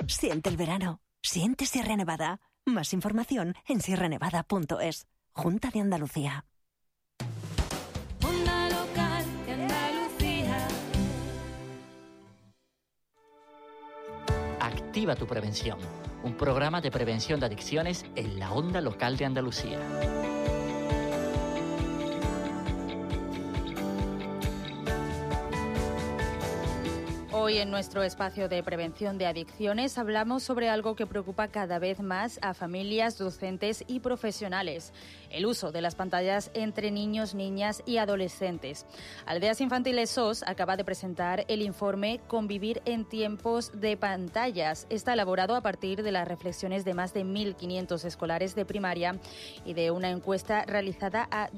Siente el verano. Siente Sierra Nevada. Más información en sierranevada.es. Junta de Andalucía. Onda local de Andalucía. Activa tu prevención. Un programa de prevención de adicciones en la Onda Local de Andalucía. Hoy en nuestro espacio de prevención de adicciones hablamos sobre algo que preocupa cada vez más a familias, docentes y profesionales: el uso de las pantallas entre niños, niñas y adolescentes. Aldeas Infantiles SOS acaba de presentar el informe Convivir en tiempos de pantallas. Está elaborado a partir de las reflexiones de más de 1.500 escolares de primaria y de una encuesta realizada a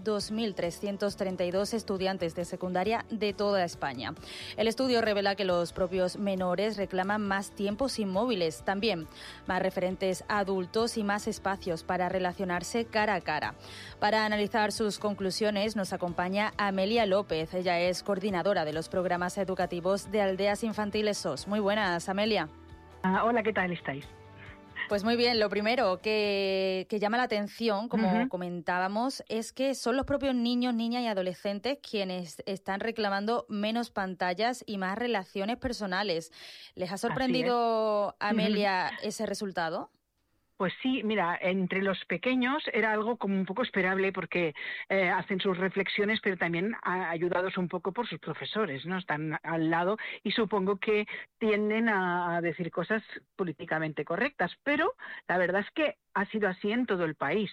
2.332 estudiantes de secundaria de toda España. El estudio revela que los propios menores reclaman más tiempo sin móviles, también más referentes adultos y más espacios para relacionarse cara a cara. Para analizar sus conclusiones nos acompaña Amelia López. Ella es coordinadora de los programas educativos de Aldeas Infantiles SOS. Muy buenas, Amelia. Hola, ¿qué tal estáis? Pues muy bien, lo primero que llama la atención, como comentábamos, es que son los propios niños, niñas y adolescentes quienes están reclamando menos pantallas y más relaciones personales. ¿Les ha sorprendido, Amelia, ese resultado? Pues sí, mira, entre los pequeños era algo como un poco esperable porque hacen sus reflexiones, pero también ayudados un poco por sus profesores, ¿no? Están al lado y supongo que tienden a decir cosas políticamente correctas, pero la verdad es que ha sido así en todo el país.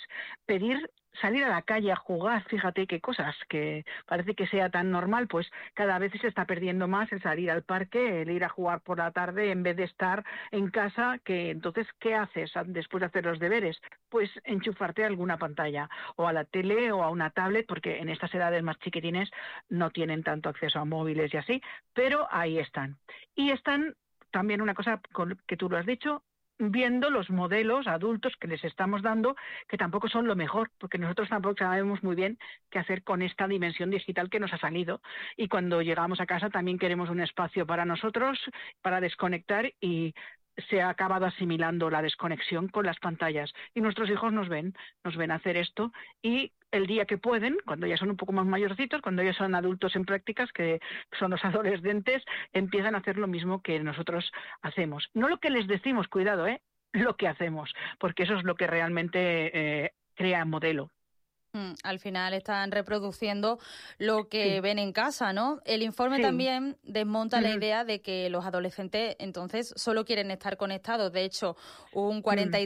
Salir a la calle a jugar, fíjate qué cosas, que parece que sea tan normal, pues cada vez se está perdiendo más el salir al parque, el ir a jugar por la tarde en vez de estar en casa, que entonces, ¿qué haces después de hacer los deberes? Pues enchufarte a alguna pantalla, o a la tele o a una tablet, porque en estas edades más chiquitines no tienen tanto acceso a móviles y así, pero ahí están. Y están también una cosa que tú lo has dicho, viendo los modelos adultos que les estamos dando, que tampoco son lo mejor, porque nosotros tampoco sabemos muy bien qué hacer con esta dimensión digital que nos ha salido. Y cuando llegamos a casa también queremos un espacio para nosotros, para desconectar, y se ha acabado asimilando la desconexión con las pantallas. Y nuestros hijos nos ven hacer esto, y el día que pueden, cuando ya son un poco más mayorcitos, cuando ya son adultos en prácticas, que son los adolescentes, empiezan a hacer lo mismo que nosotros hacemos. No lo que les decimos, cuidado, lo que hacemos, porque eso es lo que realmente crea modelo. Al final están reproduciendo lo que ven en casa, ¿no? El informe también desmonta la idea de que los adolescentes entonces solo quieren estar conectados. De hecho, un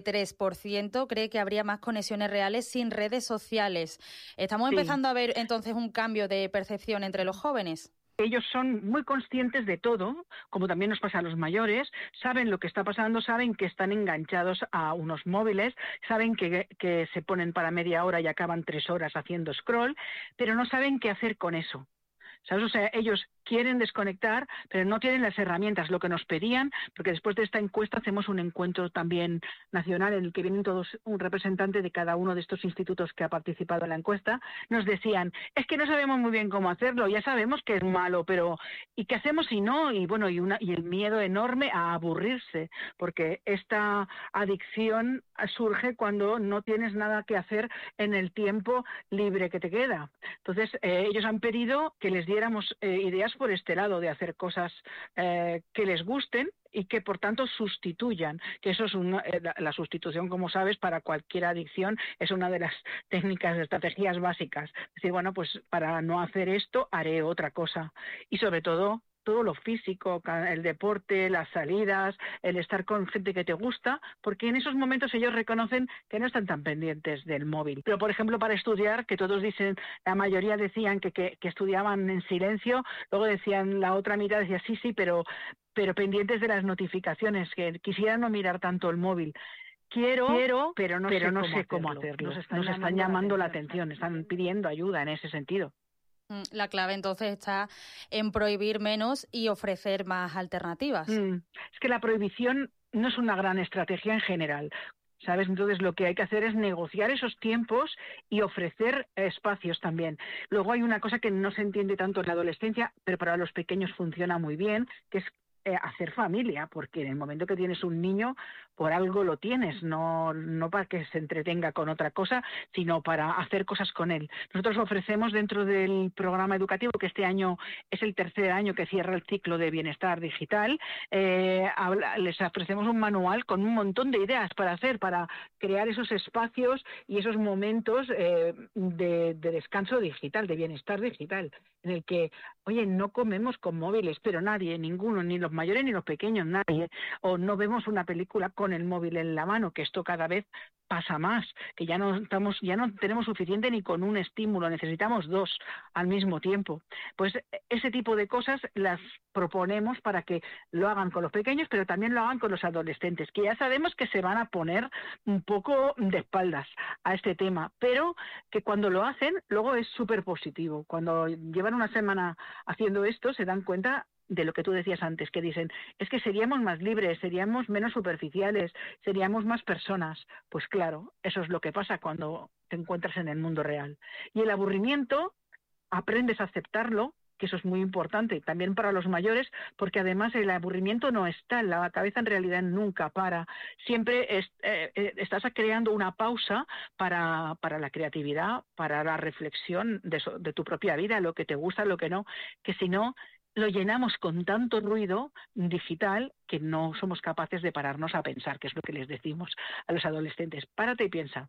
43% cree que habría más conexiones reales sin redes sociales. ¿Estamos empezando a ver entonces un cambio de percepción entre los jóvenes? Ellos son muy conscientes de todo, como también nos pasa a los mayores, saben lo que está pasando, saben que están enganchados a unos móviles, saben que se ponen para media hora y acaban 3 horas haciendo scroll, pero no saben qué hacer con eso. ¿Sabes? O sea, ellos quieren desconectar, pero no tienen las herramientas, lo que nos pedían, porque después de esta encuesta hacemos un encuentro también nacional en el que vienen todos, un representante de cada uno de estos institutos que ha participado en la encuesta. Nos decían, es que no sabemos muy bien cómo hacerlo, ya sabemos que es malo, pero ¿y qué hacemos si no? Y bueno, y el miedo enorme a aburrirse, porque esta adicción surge cuando no tienes nada que hacer en el tiempo libre que te queda. Entonces, ellos han pedido que les diéramos ideas por este lado, de hacer cosas que les gusten y que por tanto sustituyan, que eso es la sustitución, como sabes, para cualquier adicción es una de las técnicas, de estrategias básicas. Es decir, bueno, pues para no hacer esto haré otra cosa. Y sobre todo lo físico, el deporte, las salidas, el estar con gente que te gusta, porque en esos momentos ellos reconocen que no están tan pendientes del móvil. Pero, por ejemplo, para estudiar, que todos dicen, la mayoría decían que estudiaban en silencio, luego decían, la otra mitad decía, sí, pero pendientes de las notificaciones, que quisieran no mirar tanto el móvil. Quiero, pero no sé cómo hacerlo. Nos están llamando la atención, están pidiendo ayuda en ese sentido. La clave entonces está en prohibir menos y ofrecer más alternativas. Es que la prohibición no es una gran estrategia en general, ¿sabes? Entonces lo que hay que hacer es negociar esos tiempos y ofrecer espacios también. Luego hay una cosa que no se entiende tanto en la adolescencia, pero para los pequeños funciona muy bien, que es hacer familia, porque en el momento que tienes un niño, por algo lo tienes, no para que se entretenga con otra cosa, sino para hacer cosas con él. Nosotros ofrecemos dentro del programa educativo, que este año es el tercer año que cierra el ciclo de bienestar digital, les ofrecemos un manual con un montón de ideas para crear esos espacios y esos momentos de descanso digital, de bienestar digital, en el que, oye, no comemos con móviles, pero nadie, ninguno, ni los mayores ni los pequeños, nadie, o no vemos una película con el móvil en la mano, que esto cada vez pasa más, que ya no tenemos suficiente ni con un estímulo, necesitamos dos al mismo tiempo. Pues ese tipo de cosas las proponemos para que lo hagan con los pequeños, pero también lo hagan con los adolescentes, que ya sabemos que se van a poner un poco de espaldas a este tema, pero que cuando lo hacen, luego es súper positivo. Cuando llevan una semana haciendo esto, se dan cuenta de lo que tú decías antes, que dicen, es que seríamos más libres, seríamos menos superficiales, seríamos más personas. Pues claro, eso es lo que pasa cuando te encuentras en el mundo real. Y el aburrimiento, aprendes a aceptarlo, que eso es muy importante, también para los mayores, porque además el aburrimiento no está en la cabeza, en realidad nunca para. Siempre estás creando una pausa para la creatividad, para la reflexión de tu propia vida, lo que te gusta, lo que no, que si no, lo llenamos con tanto ruido digital que no somos capaces de pararnos a pensar, que es lo que les decimos a los adolescentes. Párate y piensa.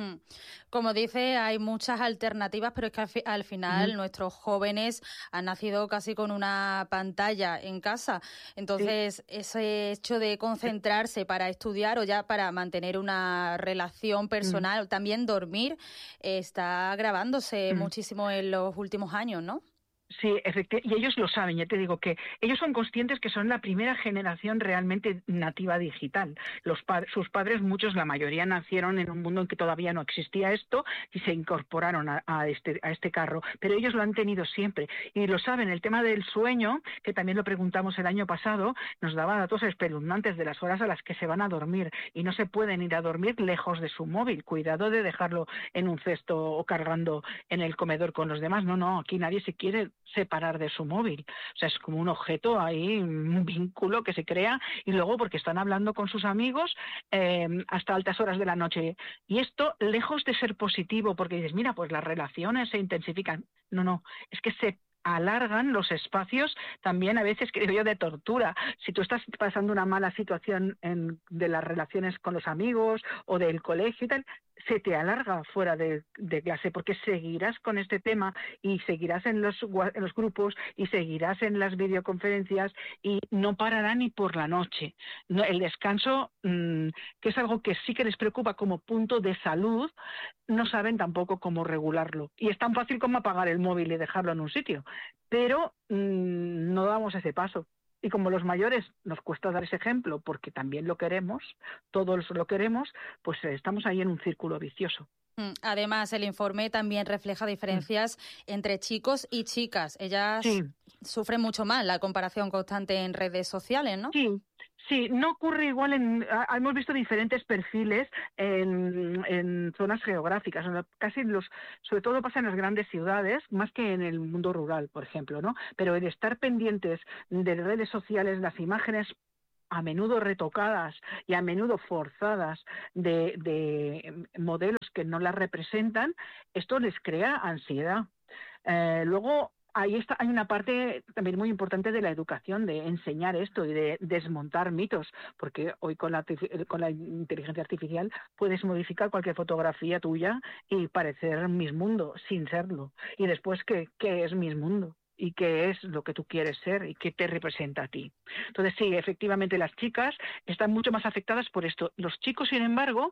Como dice, hay muchas alternativas, pero es que al final nuestros jóvenes han nacido casi con una pantalla en casa. Entonces, ese hecho de concentrarse para estudiar o ya para mantener una relación personal, o también dormir, está agravándose muchísimo en los últimos años, ¿no? Sí, efectivamente, y ellos lo saben, ya te digo que ellos son conscientes que son la primera generación realmente nativa digital. Sus padres, muchos, la mayoría, nacieron en un mundo en que todavía no existía esto y se incorporaron a este carro, pero ellos lo han tenido siempre y lo saben. El tema del sueño, que también lo preguntamos el año pasado, nos daba datos espeluznantes de las horas a las que se van a dormir y no se pueden ir a dormir lejos de su móvil. Cuidado de dejarlo en un cesto o cargando en el comedor con los demás. No, aquí nadie se quiere separar de su móvil. O sea, es como un objeto ahí, un vínculo que se crea y luego porque están hablando con sus amigos hasta altas horas de la noche. Y esto, lejos de ser positivo, porque dices, mira, pues las relaciones se intensifican. No, es que se alargan los espacios también a veces, creo yo, de tortura. Si tú estás pasando una mala situación de las relaciones con los amigos o del colegio y tal, se te alarga fuera de clase porque seguirás con este tema y seguirás en los grupos y seguirás en las videoconferencias y no parará ni por la noche. El descanso, que es algo que sí que les preocupa como punto de salud, no saben tampoco cómo regularlo. Y es tan fácil como apagar el móvil y dejarlo en un sitio, pero no damos ese paso. Y como los mayores nos cuesta dar ese ejemplo porque también lo queremos, todos lo queremos, pues estamos ahí en un círculo vicioso. Además, el informe también refleja diferencias entre chicos y chicas. Ellas sufren mucho más la comparación constante en redes sociales, ¿no? Sí, no ocurre igual. Hemos visto diferentes perfiles en zonas geográficas. Sobre todo pasa en las grandes ciudades, más que en el mundo rural, por ejemplo, ¿no? Pero el estar pendientes de redes sociales, las imágenes a menudo retocadas y a menudo forzadas de modelos que no las representan, esto les crea ansiedad. Luego, hay una parte también muy importante de la educación, de enseñar esto y de desmontar mitos, porque hoy con la inteligencia artificial puedes modificar cualquier fotografía tuya y parecer Miss Mundo sin serlo. Y después, ¿qué es Miss Mundo? Y qué es lo que tú quieres ser y qué te representa a ti. Entonces, sí, efectivamente las chicas están mucho más afectadas por esto. Los chicos, sin embargo,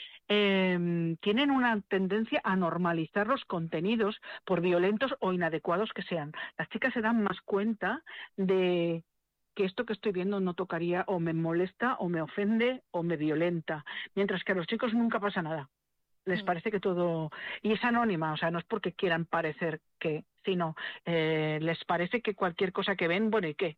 tienen una tendencia a normalizar los contenidos, por violentos o inadecuados que sean. Las chicas se dan más cuenta de que esto que estoy viendo no tocaría, o me molesta, o me ofende, o me violenta, mientras que a los chicos nunca pasa nada. Les parece que todo... Y es anónima, o sea, no es porque quieran parecer que, sino les parece que cualquier cosa que ven, bueno, ¿y qué?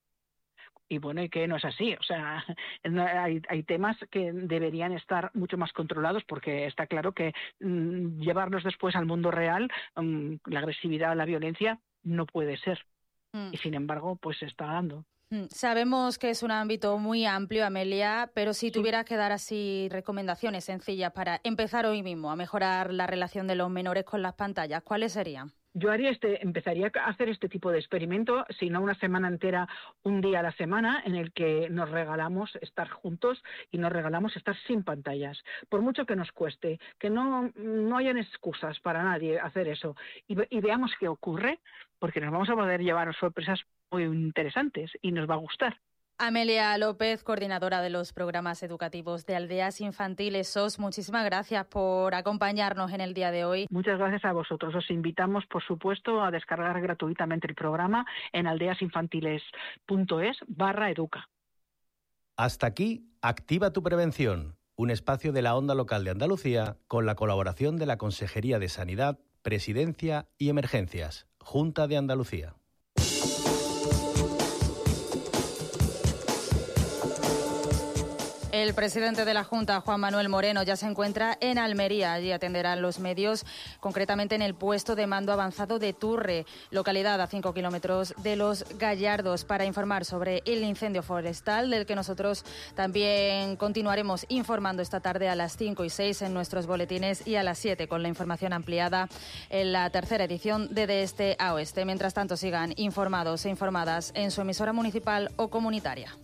Y bueno, y que no es así. O sea, hay temas que deberían estar mucho más controlados porque está claro que llevarlos después al mundo real, la agresividad, la violencia, no puede ser. Y sin embargo, pues se está dando. Sabemos que es un ámbito muy amplio, Amelia, pero si tuvieras que dar así recomendaciones sencillas para empezar hoy mismo a mejorar la relación de los menores con las pantallas, ¿cuáles serían? Yo empezaría a hacer este tipo de experimento, si no una semana entera, un día a la semana, en el que nos regalamos estar juntos y nos regalamos estar sin pantallas. Por mucho que nos cueste, que no hayan excusas para nadie hacer eso. Y veamos qué ocurre, porque nos vamos a poder llevar sorpresas muy interesantes y nos va a gustar. Amelia López, coordinadora de los programas educativos de Aldeas Infantiles SOS, muchísimas gracias por acompañarnos en el día de hoy. Muchas gracias a vosotros. Os invitamos, por supuesto, a descargar gratuitamente el programa en aldeasinfantiles.es/educa. Hasta aquí, Activa tu Prevención, un espacio de la Onda Local de Andalucía con la colaboración de la Consejería de Sanidad, Presidencia y Emergencias, Junta de Andalucía. El presidente de la Junta, Juan Manuel Moreno, ya se encuentra en Almería. Allí atenderán los medios, concretamente en el puesto de mando avanzado de Turre, localidad a 5 kilómetros de Los Gallardos, para informar sobre el incendio forestal, del que nosotros también continuaremos informando esta tarde a las 5 y 6 en nuestros boletines y a las 7 con la información ampliada en la tercera edición de Este a Oeste. Mientras tanto, sigan informados e informadas en su emisora municipal o comunitaria.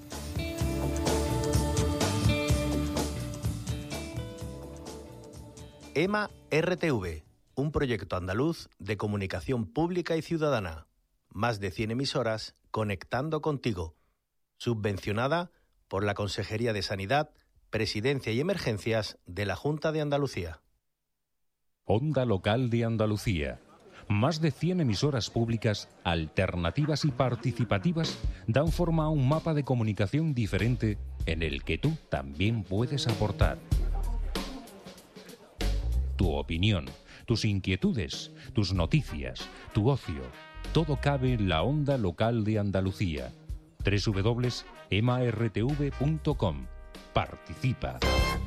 EMA RTV, un proyecto andaluz de comunicación pública y ciudadana. Más de 100 emisoras conectando contigo. Subvencionada por la Consejería de Sanidad, Presidencia y Emergencias de la Junta de Andalucía. Onda Local de Andalucía. Más de 100 emisoras públicas, alternativas y participativas dan forma a un mapa de comunicación diferente en el que tú también puedes aportar. Tu opinión, tus inquietudes, tus noticias, tu ocio, todo cabe en la Onda Local de Andalucía. www.emartv.com. Participa.